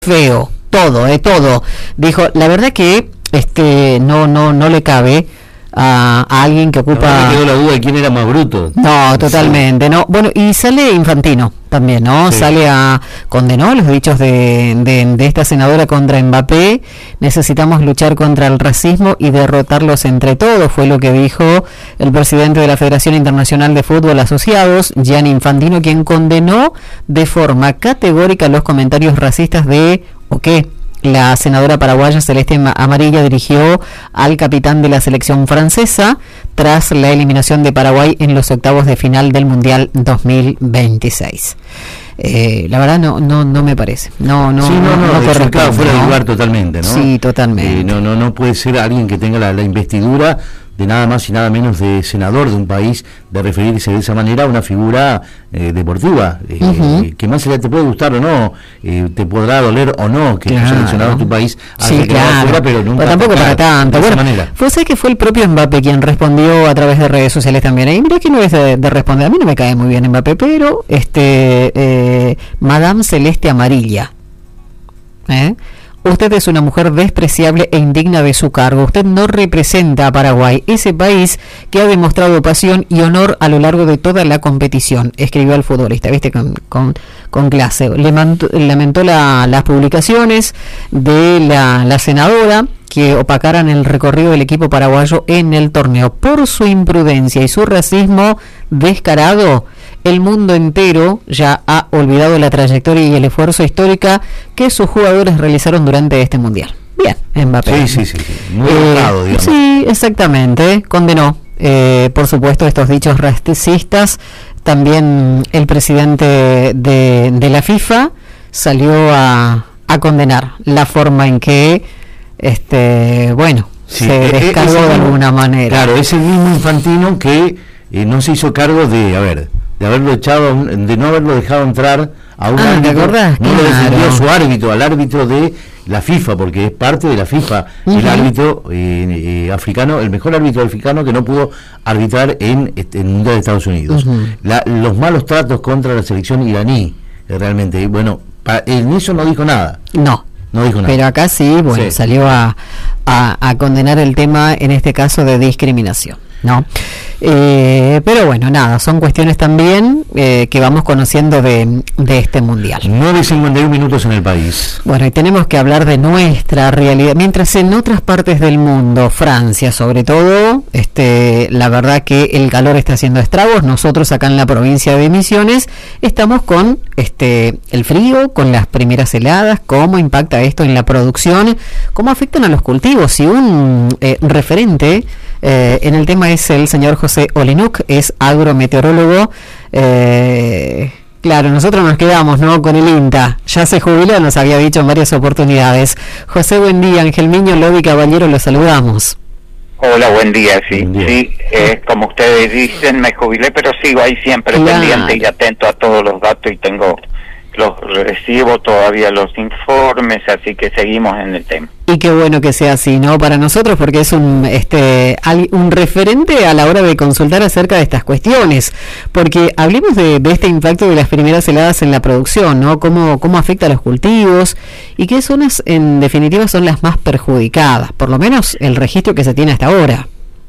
feo, todo. Dijo, la verdad que no le cabe a alguien que ocupa. Me quedó la duda de quién era más bruto. No, totalmente, sí. No. Bueno, y sale Infantino también, ¿no? Sí. Condenó los dichos de esta senadora contra Mbappé. Necesitamos luchar contra el racismo y derrotarlos entre todos, fue lo que dijo el presidente de la Federación Internacional de Fútbol Asociados, Gianni Infantino, quien condenó de forma categórica los comentarios racistas de la senadora paraguaya Celeste Amarilla dirigió al capitán de la selección francesa tras la eliminación de Paraguay en los octavos de final del Mundial 2026. La verdad no me parece. No corresponde, fuera de lugar totalmente, ¿no? Sí, totalmente. No puede ser alguien que tenga la investidura de nada más y nada menos de senador de un país, de referirse de esa manera a una figura deportiva, que más allá te puede gustar o no, te podrá doler o no que haya seleccionado tu país sí, claro. Fuera, pero nunca tampoco para tanto. De esa bueno, manera. Vos sabés que fue el propio Mbappé quien respondió a través de redes sociales también. Y mirá que no es de responder, a mí no me cae muy bien Mbappé, pero Madame Celeste Amarilla, usted es una mujer despreciable e indigna de su cargo. Usted no representa a Paraguay, ese país que ha demostrado pasión y honor a lo largo de toda la competición, escribió el futbolista, con clase. Lamentó las publicaciones de la senadora que opacaran el recorrido del equipo paraguayo en el torneo. Por su imprudencia y su racismo descarado, el mundo entero ya ha olvidado la trayectoria y el esfuerzo histórico que sus jugadores realizaron durante este mundial. Bien, Mbappé. Sí. Muy enojado, digamos. Sí, exactamente. Condenó, por supuesto, estos dichos racistas. También el presidente de la FIFA salió a condenar la forma en que se descargó de alguna manera. Claro, es el mismo Infantino que no se hizo cargo de haberlo echado, de no haberlo dejado entrar a un árbitro. ¿te acordás? No lo defendió a su árbitro, al árbitro de la FIFA, porque es parte de la FIFA, el árbitro africano, el mejor árbitro africano que no pudo arbitrar en el Mundial de Estados Unidos. Los malos tratos contra la selección iraní, realmente, bueno, en eso no dijo nada. No dijo nada. Pero acá sí, salió a condenar el tema, en este caso de discriminación, ¿no? Pero bueno, nada, son cuestiones también que vamos conociendo de este mundial. 9:51 minutos en el país. Bueno, y tenemos que hablar de nuestra realidad. Mientras en otras partes del mundo, Francia sobre todo, la verdad que el calor está haciendo estragos. Nosotros acá en la provincia de Misiones estamos con el frío, con las primeras heladas. ¿Cómo impacta esto en la producción? ¿Cómo afectan a los cultivos? Si un referente en el tema es el señor José Olinuk, es agrometeorólogo. Claro, nosotros nos quedamos, ¿no?, con el INTA. Ya se jubiló, nos había dicho en varias oportunidades. José, buen día. Ángel Miño, Lodi Caballero, los saludamos. Hola, buen día, sí. Como ustedes dicen, me jubilé, pero sigo ahí siempre pendiente y atento a todos los datos y recibo todavía los informes, así que seguimos en el tema. Y qué bueno que sea así, ¿no? Para nosotros, porque es un referente a la hora de consultar acerca de estas cuestiones, porque hablemos de este impacto de las primeras heladas en la producción, ¿no? Cómo afecta a los cultivos y qué zonas en definitiva son las más perjudicadas, por lo menos el registro que se tiene hasta ahora.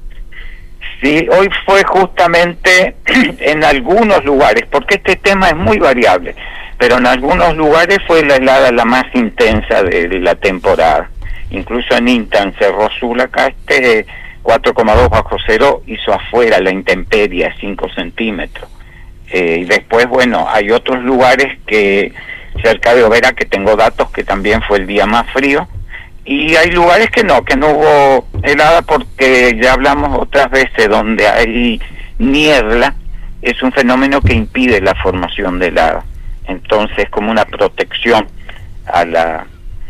Sí, hoy fue justamente en algunos lugares, porque este tema es muy variable, pero en algunos lugares fue la helada la más intensa de la temporada. Incluso en INTA, en Cerro Azul, acá 4,2 bajo cero hizo afuera la intemperie, 5 centímetros. Y después, hay otros lugares que cerca de Overa, que tengo datos, que también fue el día más frío. Y hay lugares que no hubo helada, porque ya hablamos otras veces, donde hay niebla, es un fenómeno que impide la formación de helada. Entonces, como una protección a las...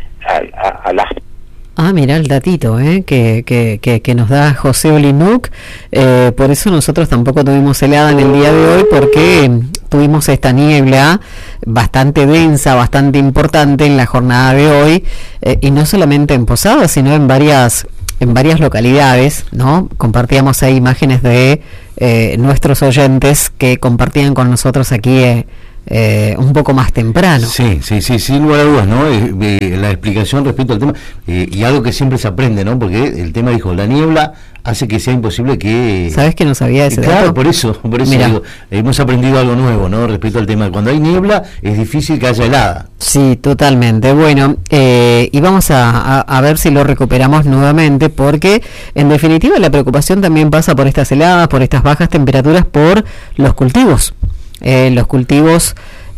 Mira el datito que nos da José Olinuk. Por eso nosotros tampoco tuvimos helada en el día de hoy, porque tuvimos esta niebla bastante densa, bastante importante en la jornada de hoy, y no solamente en Posadas, sino en varias localidades, ¿no? Compartíamos ahí imágenes de nuestros oyentes que compartían con nosotros aquí un poco más temprano. Sí, sin lugar a dudas, ¿no? La explicación respecto al tema, y algo que siempre se aprende, ¿no? Porque el tema dijo, la niebla hace que sea imposible que... ¿Sabes que no sabía ese dato? Claro, por eso digo, hemos aprendido algo nuevo, ¿no? Respecto al tema, cuando hay niebla es difícil que haya helada. Sí, totalmente. Bueno, y vamos a ver si lo recuperamos nuevamente, porque en definitiva la preocupación también pasa por estas heladas, por estas bajas temperaturas, por los cultivos. Los cultivos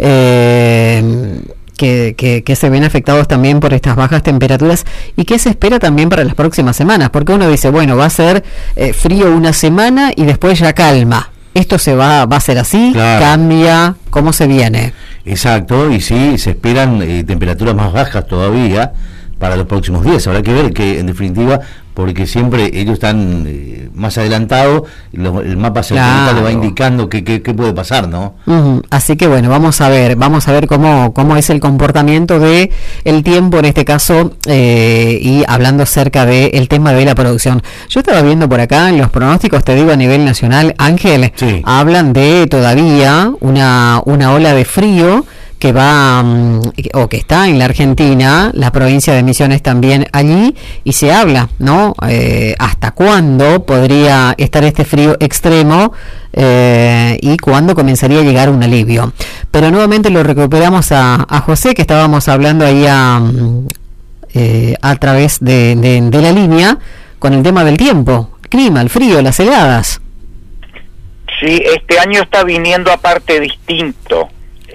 que se ven afectados también por estas bajas temperaturas, y qué se espera también para las próximas semanas, porque uno dice, bueno, va a ser frío una semana y después ya calma. ¿Esto va a ser así? Claro. ¿Cambia? ¿Cómo se viene? Exacto, y sí, se esperan temperaturas más bajas todavía para los próximos días. Habrá que ver que, en definitiva, porque siempre ellos están más adelantados, el mapa satelital le va indicando qué puede pasar, ¿no? Así que bueno, vamos a ver cómo es el comportamiento de el tiempo en este caso, y hablando acerca del tema de la producción. Yo estaba viendo por acá en los pronósticos, te digo a nivel nacional, Ángel, sí, hablan de todavía una ola de frío que va o que está en la Argentina, la provincia de Misiones también allí, y se habla, ¿no? ¿Hasta cuándo podría estar este frío extremo y cuándo comenzaría a llegar un alivio? Pero nuevamente lo recuperamos a José, que estábamos hablando ahí a través de la línea con el tema del tiempo, el clima, el frío, las heladas. Sí, este año está viniendo aparte distinto.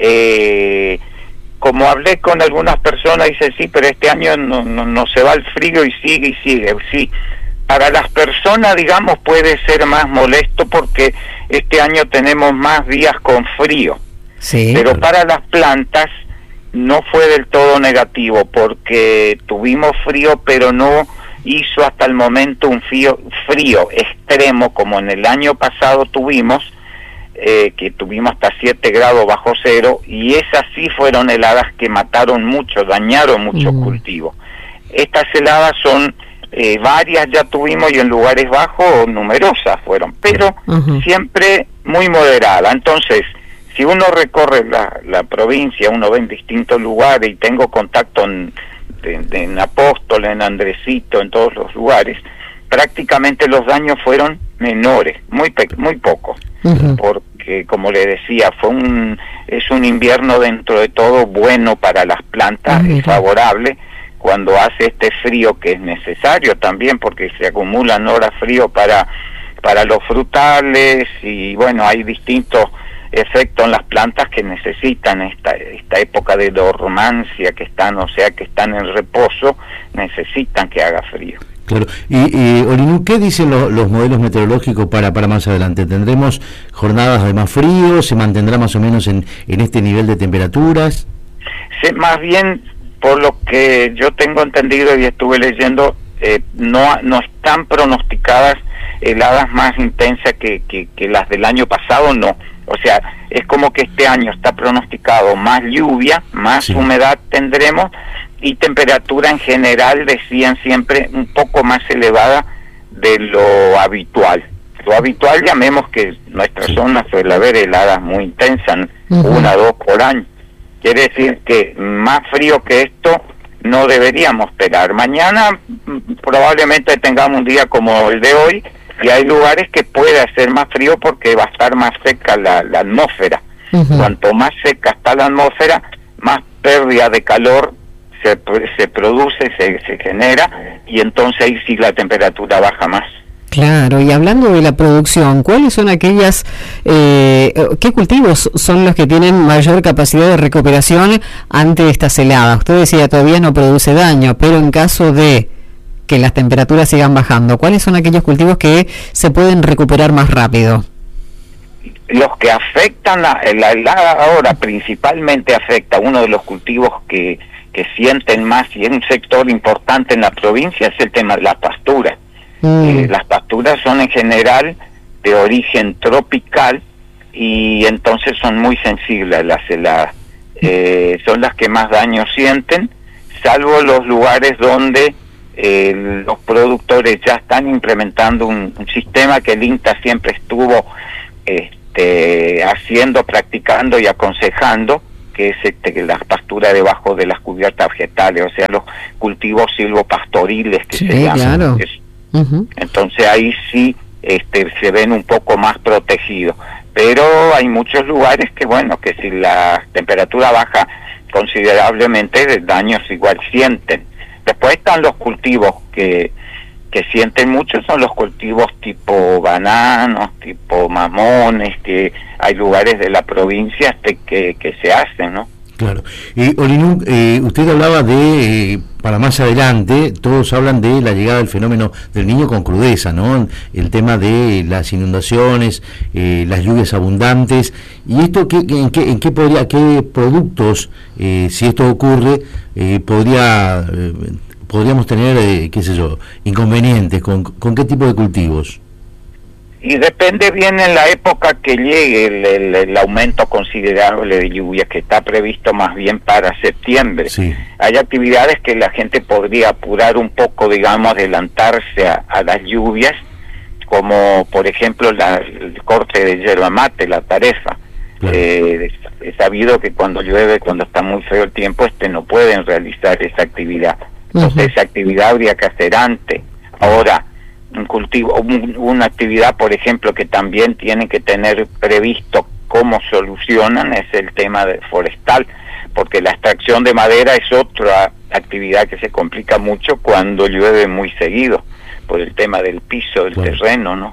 Como hablé con algunas personas, dice sí, pero este año no se va el frío y sigue. Sí, para las personas, digamos, puede ser más molesto porque este año tenemos más días con frío. Sí. Pero para las plantas no fue del todo negativo, porque tuvimos frío, pero no hizo hasta el momento un frío extremo como en el año pasado tuvimos, que tuvimos hasta 7 grados bajo cero, y esas sí fueron heladas que mataron mucho, dañaron muchos cultivos. Estas heladas son varias ya tuvimos, y en lugares bajos numerosas fueron, pero siempre muy moderada. Entonces, si uno recorre la provincia, uno ve en distintos lugares, y tengo contacto en Apóstol, en Andresito, en todos los lugares, prácticamente los daños fueron menores, muy pocos, porque como le decía, es un invierno dentro de todo bueno para las plantas, es favorable cuando hace este frío que es necesario también, porque se acumulan horas frío para los frutales, y bueno, hay distintos efectos en las plantas que necesitan esta época de dormancia, que están en reposo, necesitan que haga frío. Claro. Y Olinú, ¿qué dicen los modelos meteorológicos para más adelante? ¿Tendremos jornadas de más frío? ¿Se mantendrá más o menos en este nivel de temperaturas? Sí, más bien, por lo que yo tengo entendido y estuve leyendo, no están pronosticadas heladas más intensas que las del año pasado, no. O sea, es como que este año está pronosticado más lluvia, más humedad tendremos, y temperatura en general, decían siempre, un poco más elevada de lo habitual. Lo habitual, llamemos que nuestra zona suele haber heladas muy intensas, 1 o 2 por año. Quiere decir que más frío que esto no deberíamos esperar. Mañana probablemente tengamos un día como el de hoy, y hay lugares que puede hacer más frío porque va a estar más seca la atmósfera. Cuanto más seca está la atmósfera, más pérdida de calor se produce, se genera, y entonces ahí sí la temperatura baja más. Claro, y hablando de la producción, ¿cuáles son aquellas, qué cultivos son los que tienen mayor capacidad de recuperación ante estas heladas? Usted decía, todavía no produce daño, pero en caso de que las temperaturas sigan bajando, ¿cuáles son aquellos cultivos que se pueden recuperar más rápido? Los que afectan la helada ahora, principalmente afecta uno de los cultivos que sienten más, y es un sector importante en la provincia, es el tema de las pasturas. Las pasturas son en general de origen tropical, y entonces son muy sensibles a las heladas. Son las que más daño sienten, salvo los lugares donde los productores ya están implementando un sistema que el INTA siempre estuvo haciendo, practicando y aconsejando que es la pastura debajo de las cubiertas vegetales, o sea, los cultivos silvopastoriles que se llaman. Claro. Entonces ahí sí se ven un poco más protegidos, pero hay muchos lugares que, bueno, que si la temperatura baja considerablemente, daños igual sienten. Después están los cultivos que sienten mucho, son los cultivos tipo bananos, tipo mamones, que hay lugares de la provincia que se hacen, ¿no? Claro. Olinuk, usted hablaba de, para más adelante, todos hablan de la llegada del fenómeno del Niño con crudeza, ¿no? El tema de las inundaciones, las lluvias abundantes, y esto, ¿en qué productos, si esto ocurre, podríamos tener, qué sé yo, inconvenientes, con qué tipo de cultivos? Y depende bien en la época que llegue el aumento considerable de lluvia, que está previsto más bien para septiembre. Sí. Hay actividades que la gente podría apurar un poco, digamos, adelantarse a las lluvias, como por ejemplo el corte de yerba mate, la tarefa. Claro. Es sabido que cuando llueve, cuando está muy feo el tiempo, no pueden realizar esa actividad. Entonces esa actividad habría que hacer antes. Ahora, un cultivo, una actividad, por ejemplo, que también tienen que tener previsto cómo solucionan, es el tema forestal, porque la extracción de madera es otra actividad que se complica mucho cuando llueve muy seguido, por el tema del piso del terreno, ¿no?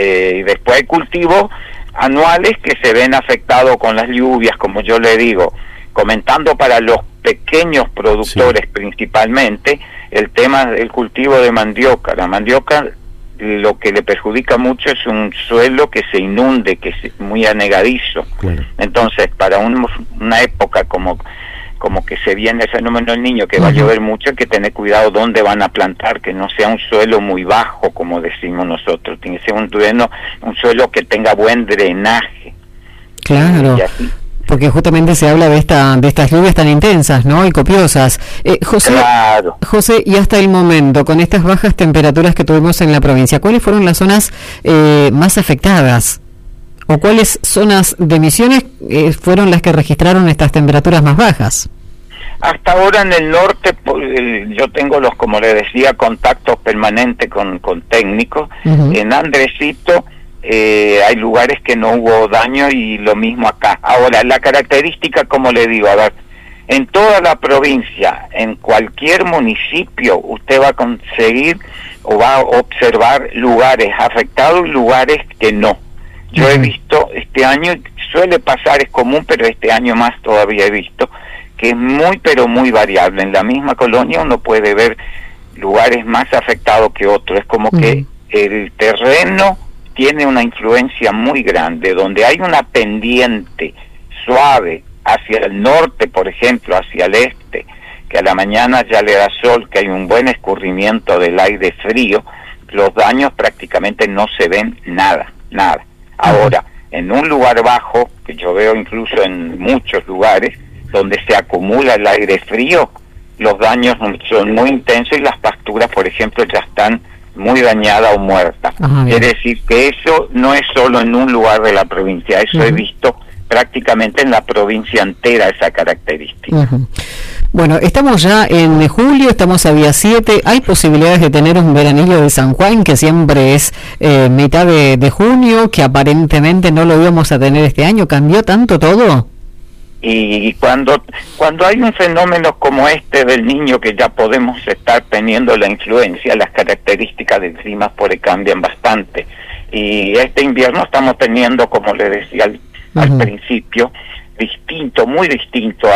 Y después hay cultivos anuales que se ven afectados con las lluvias, como yo le digo, comentando para los pequeños productores principalmente, el tema del cultivo de mandioca. La mandioca, lo que le perjudica mucho es un suelo que se inunde, que es muy anegadizo. Claro. Entonces, para una época como que se viene el fenómeno del Niño, que va a llover mucho, hay que tener cuidado dónde van a plantar, que no sea un suelo muy bajo, como decimos nosotros, tiene que ser un suelo que tenga buen drenaje. Claro. Porque justamente se habla de estas lluvias tan intensas, ¿no? Y copiosas. José, claro. José, y hasta el momento, con estas bajas temperaturas que tuvimos en la provincia, ¿cuáles fueron las zonas más afectadas? ¿O cuáles zonas de Misiones fueron las que registraron estas temperaturas más bajas? Hasta ahora en el norte, yo tengo como le decía, contactos permanentes con técnicos. En Andresito hay lugares que no hubo daño y lo mismo acá. Ahora, la característica, como le digo, a ver, en toda la provincia, en cualquier municipio, usted va a conseguir o va a observar lugares afectados y lugares que no. Yo he visto este año, suele pasar, es común, pero este año más todavía he visto, que es muy, pero muy variable. En la misma colonia uno puede ver lugares más afectados que otros. Es como que el terreno tiene una influencia muy grande, donde hay una pendiente suave hacia el norte, por ejemplo, hacia el este, que a la mañana ya le da sol, que hay un buen escurrimiento del aire frío, los daños prácticamente no se ven nada. Ahora, en un lugar bajo, que yo veo incluso en muchos lugares, donde se acumula el aire frío, los daños son muy intensos y las pasturas, por ejemplo, ya están muy dañada o muerta. Es decir, que eso no es solo en un lugar de la provincia, eso he visto prácticamente en la provincia entera, esa característica. Bueno, estamos ya en julio, estamos a día 7, ¿hay posibilidades de tener un veranillo de San Juan, que siempre es mitad de junio, que aparentemente no lo íbamos a tener este año? ¿Cambió tanto todo? Y cuando hay un fenómeno como este del Niño, que ya podemos estar teniendo la influencia, las características del clima cambian bastante. Y este invierno estamos teniendo, como le decía al principio, muy distinto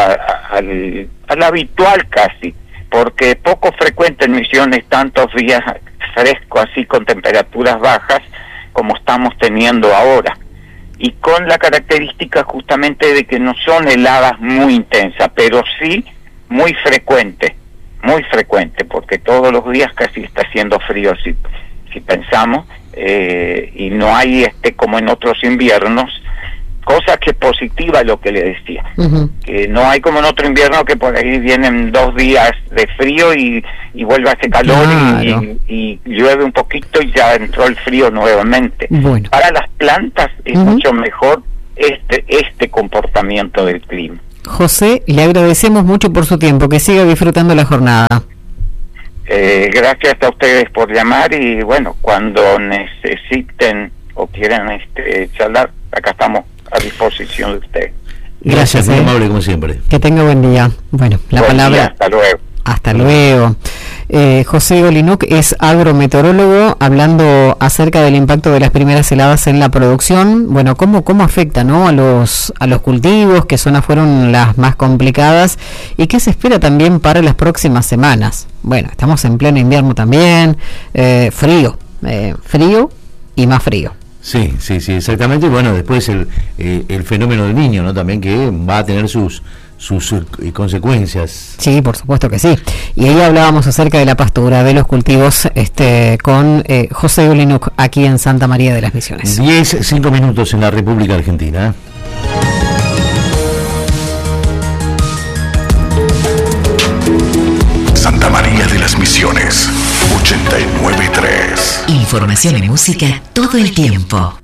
al habitual casi, porque poco frecuente en Misiones tantos días frescos así con temperaturas bajas como estamos teniendo ahora. Y con la característica justamente de que no son heladas muy intensas, pero sí muy frecuente, porque todos los días casi está haciendo frío si pensamos, y no hay como en otros inviernos, cosa que es positiva lo que le decía, que no hay como en otro invierno que por ahí vienen 2 días de frío y vuelve a hacer calor, claro, y llueve un poquito y ya entró el frío nuevamente. Bueno. Para las plantas es mucho mejor este comportamiento del clima. José, le agradecemos mucho por su tiempo, que siga disfrutando la jornada. Gracias a ustedes por llamar, y bueno, cuando necesiten o quieran charlar, acá estamos a disposición de ustedes. Gracias, muy amable como siempre. Que tenga buen día. Bueno, la palabra. Día, hasta luego. Hasta luego. José Golinuk es agrometeorólogo, hablando acerca del impacto de las primeras heladas en la producción. Bueno, cómo afecta, ¿no?, a los cultivos, qué zonas fueron las más complicadas y qué se espera también para las próximas semanas. Bueno, estamos en pleno invierno también, frío y más frío. Sí, exactamente. Bueno, después el fenómeno del Niño, ¿no?, también, que va a tener sus consecuencias. Sí, por supuesto que sí. Y ahí hablábamos acerca de la pastura, de los cultivos, con José Golinuk, aquí en Santa María de las Misiones. 5 minutos en la República Argentina. Santa María de las Misiones, 89.3. Información y música todo el tiempo.